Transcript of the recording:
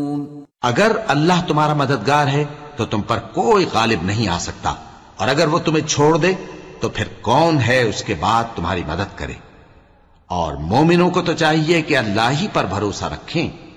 अगर अल्लाह तुम्हारा मददगार है तो तुम पर कोई गालिब नहीं आ सकता, और अगर वो तुम्हें छोड़ दे तो फिर कौन है उसके बाद तुम्हारी मदद करे। और मोमिनों को तो चाहिए कि अल्लाह ही पर भरोसा रखें